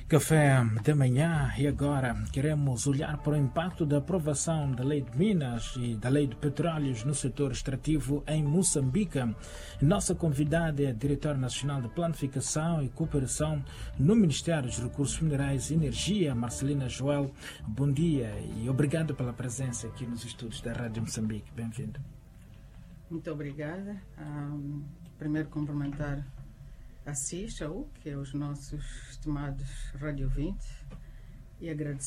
Café da manhã e agora queremos olhar para o impacto da aprovação da Lei de Minas e da Lei de Petróleos no setor extrativo em Moçambique. Nossa convidada é a Diretora Nacional de Planificação e Cooperação no Ministério dos Recursos Minerais e Energia, Marcelina Joel. Bom dia e obrigado pela presença aqui nos estúdios da Rádio Moçambique. Bem-vindo. Muito obrigada. Primeiro cumprimentar a CISAU, que é os nossos estimados radiovintes, e agradecer